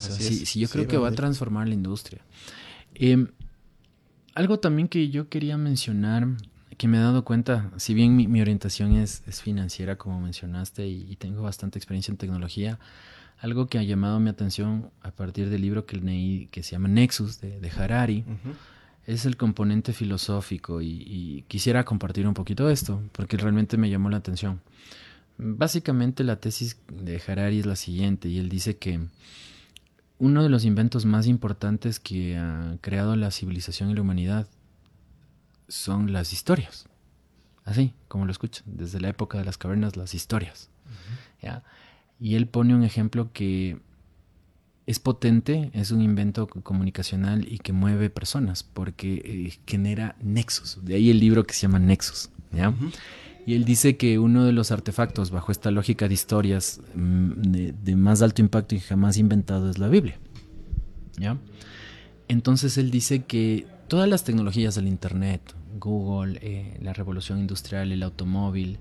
sea, Así sí, es. sí, yo Sí, creo que va a Randy. transformar la industria. Eh, Algo también que yo quería mencionar, que me he dado cuenta, si bien mi orientación es financiera, como mencionaste, y tengo bastante experiencia en tecnología, algo que ha llamado mi atención a partir del libro que leí, que se llama Nexus, de Harari, Ujú. es el componente filosófico y quisiera compartir un poquito esto, porque realmente me llamó la atención. Básicamente la tesis de Harari es la siguiente, y él dice que uno de los inventos más importantes que ha creado la civilización y la humanidad son las historias. Así, como lo escuchan, desde la época de las cavernas, las historias. ¿Ya? Y él pone un ejemplo que es potente, es un invento comunicacional y que mueve personas porque genera nexos. De ahí el libro que se llama Nexus. ¿Ya? Ujú. Y él dice que uno de los artefactos bajo esta lógica de historias de más alto impacto y jamás inventado es la Biblia. ¿Ya? Entonces él dice que todas las tecnologías del Internet, Google, la revolución industrial, el automóvil,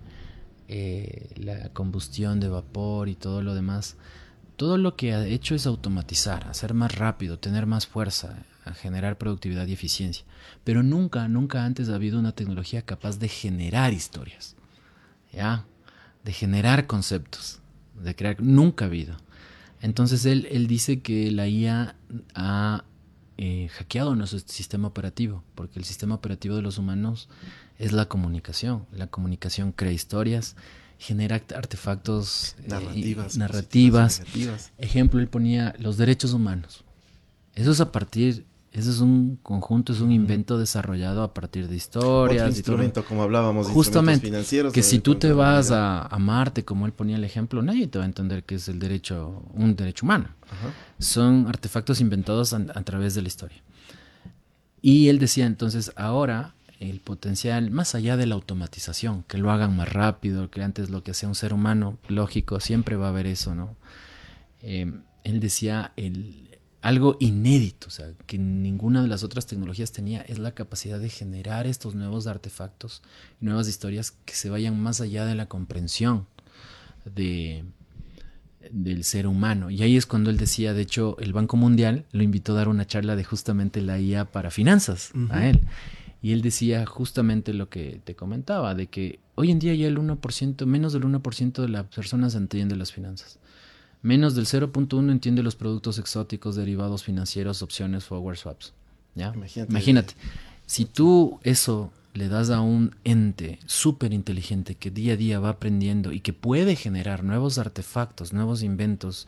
la combustión de vapor y todo lo demás, todo lo que ha hecho es automatizar, hacer más rápido, tener más fuerza, a generar productividad y eficiencia. Pero nunca, nunca antes ha habido una tecnología capaz de generar historias, ¿ya? De generar conceptos, de crear, nunca ha habido. Entonces él dice que la IA ha hackeado nuestro sistema operativo, porque el sistema operativo de los humanos es la comunicación. La comunicación crea historias, genera artefactos Narrativas, positivas y narrativas. negativas. Ejemplo, él ponía los derechos humanos. Eso es a partir, eso es un conjunto, es un invento desarrollado a partir de Otro historias y todo. instrumento, como hablábamos, de instrumentos Justamente, financieros. que si tú te contra la vas humanidad. a Marte, como él ponía el ejemplo, nadie te va a entender que es el derecho, un derecho humano. Ajá. Son artefactos inventados a través de la historia. Y él decía entonces, ahora el potencial, más allá de la automatización, que lo hagan más rápido, que antes lo que hacía un ser humano, lógico, siempre va a haber eso, ¿no? Él decía algo inédito, o sea, que ninguna de las otras tecnologías tenía, es la capacidad de generar estos nuevos artefactos, nuevas historias que se vayan más allá de la comprensión de, del ser humano. Y ahí es cuando él decía, de hecho, el Banco Mundial lo invitó a dar una charla de justamente la IA para finanzas a él. Y él decía justamente lo que te comentaba, de que hoy en día ya el 1%, menos del 1% de las personas entiende las finanzas. Menos del 0.1 entiende los productos exóticos, derivados financieros, opciones, forward swaps. ¿Ya? Imagínate, si tú eso le das a un ente súper inteligente que día a día va aprendiendo y que puede generar nuevos artefactos, nuevos inventos,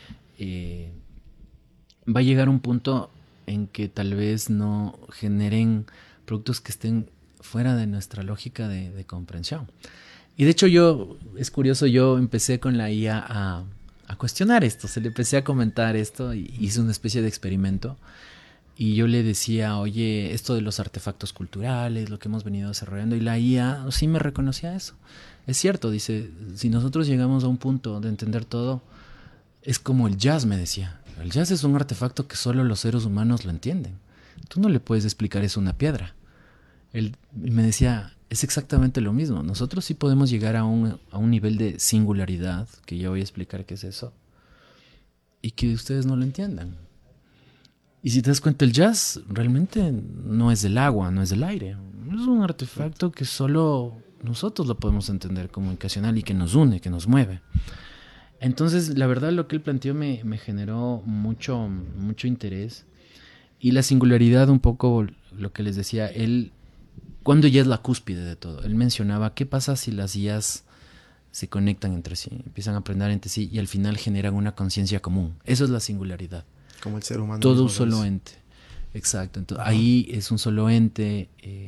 va a llegar un punto en que tal vez no generen productos que estén fuera de nuestra lógica de comprensión. Y de hecho es curioso, yo empecé con la IA a cuestionar esto, se le empecé a comentar esto y hice una especie de experimento. Y yo le decía, oye, esto de los artefactos culturales, lo que hemos venido desarrollando, y la IA sí me reconocía eso. Es cierto, dice, si nosotros llegamos a un punto de entender todo, es como el jazz, me decía. El jazz es un artefacto que solo los seres humanos lo entienden. Tú no le puedes explicar eso a una piedra. Él me decía, es exactamente lo mismo. Nosotros sí podemos llegar a un nivel de singularidad, que ya voy a explicar qué es eso, y que ustedes no lo entiendan. Y si te das cuenta, el jazz realmente no es del agua, no es del aire. Es un artefacto que solo nosotros lo podemos entender comunicacional y que nos une, que nos mueve. Entonces, la verdad, lo que él planteó me generó mucho interés. Y la singularidad, un poco lo que les decía, él, cuando ya es la cúspide de todo, él mencionaba qué pasa si las IAs se conectan entre sí, empiezan a aprender entre sí y al final generan una conciencia común. Eso es la singularidad. Como el ser humano. Todo un solo ente. Exacto. Entonces, ahí es un solo ente,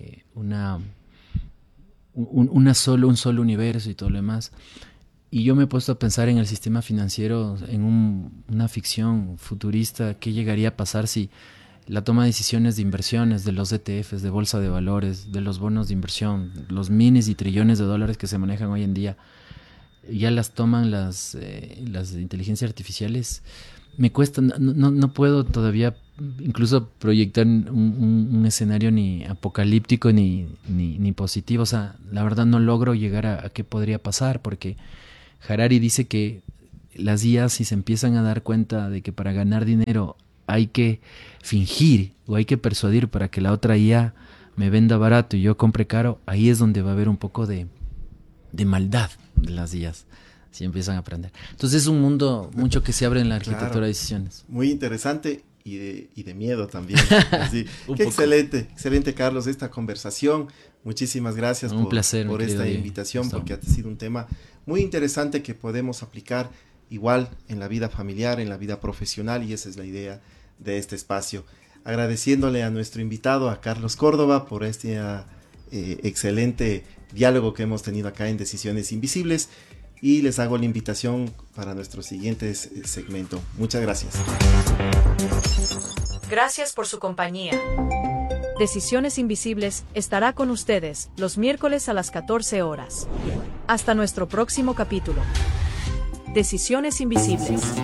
un solo universo y todo lo demás. Y yo me he puesto a pensar en el sistema financiero, en una ficción futurista, qué llegaría a pasar si la toma de decisiones de inversiones, de los ETFs, de bolsa de valores, de los bonos de inversión, los miles y trillones de dólares que se manejan hoy en día, ya las toman las inteligencias artificiales. Me cuesta, no puedo todavía incluso proyectar un escenario ni apocalíptico ni positivo. O sea, la verdad no logro llegar a qué podría pasar, porque Harari dice que las IAs, si se empiezan a dar cuenta de que para ganar dinero hay que fingir o hay que persuadir para que la otra IA me venda barato y yo compre caro, ahí es donde va a haber un poco de maldad de las IAs, si empiezan a aprender. Entonces es un mundo mucho que se abre en la arquitectura de decisiones. Muy interesante y de miedo también. Así. Qué excelente, Carlos, esta conversación. Muchísimas gracias por esta invitación, porque ha sido un tema muy interesante que podemos aplicar igual en la vida familiar, en la vida profesional, y esa es la idea de este espacio. Agradeciéndole a nuestro invitado, a Carlos Córdoba, por este excelente diálogo que hemos tenido acá en Decisiones Invisibles, y les hago la invitación para nuestro siguiente segmento. Muchas gracias. Gracias por su compañía. Decisiones Invisibles estará con ustedes los miércoles a las 14 horas. Hasta nuestro próximo capítulo. Decisiones Invisibles.